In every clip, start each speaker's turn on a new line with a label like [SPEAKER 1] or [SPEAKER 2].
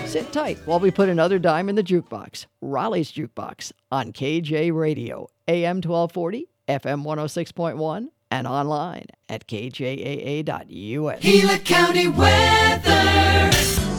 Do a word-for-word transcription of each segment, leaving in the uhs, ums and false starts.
[SPEAKER 1] Sit tight while we put another dime in the jukebox. Raleigh's Jukebox on K J Radio, A M twelve forty, F M one oh six point one, and online at K J A A dot U S.
[SPEAKER 2] Gila County weather.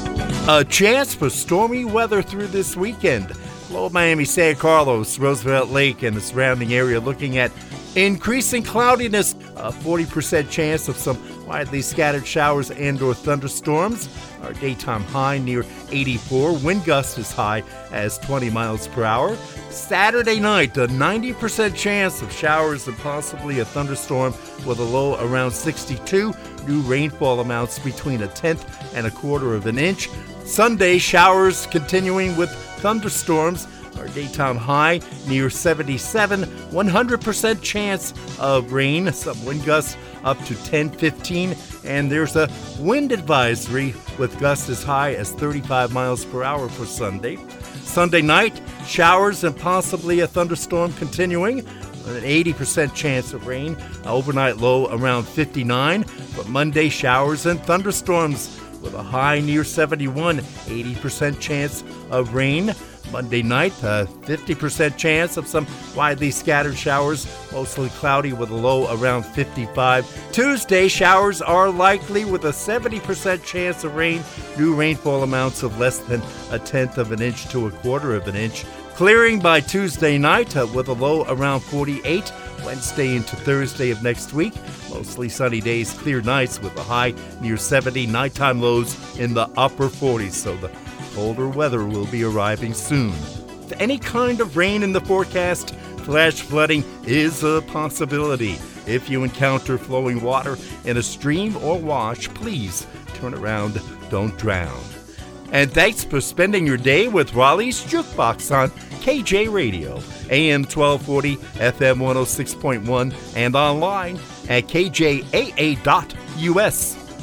[SPEAKER 3] A chance for stormy weather through this weekend. Low Miami, San Carlos, Roosevelt Lake, and the surrounding area looking at increasing cloudiness, a forty percent chance of some widely scattered showers and or thunderstorms. Our daytime high near eighty-four. Wind gust as high as twenty miles per hour. Saturday night, a ninety percent chance of showers and possibly a thunderstorm with a low around sixty-two. New rainfall amounts between a tenth and a quarter of an inch. Sunday, showers continuing with thunderstorms. Our daytime high near seventy-seven. one hundred percent chance of rain. Some wind gusts up to ten, fifteen. And there's a wind advisory with gusts as high as thirty-five miles per hour for Sunday. Sunday night, showers and possibly a thunderstorm continuing. An eighty percent chance of rain. Overnight low around fifty-nine. But Monday, showers and thunderstorms with a high near seventy-one. eighty percent chance of rain. Monday night, a fifty percent chance of some widely scattered showers, mostly cloudy with a low around fifty-five. Tuesday, showers are likely with a seventy percent chance of rain. New rainfall amounts of less than a tenth of an inch to a quarter of an inch. Clearing by Tuesday night uh, with a low around forty-eight. Wednesday into Thursday of next week, mostly sunny days, clear nights with a high near seventy. Nighttime lows in the upper forties, so the colder weather will be arriving soon. Any kind of rain in the forecast, flash flooding is a possibility. If you encounter flowing water in a stream or wash, please turn around, don't drown. And thanks for spending your day with Raleigh's Jukebox on K J Radio, A M twelve forty, F M one oh six point one, and online at K J A A dot U S.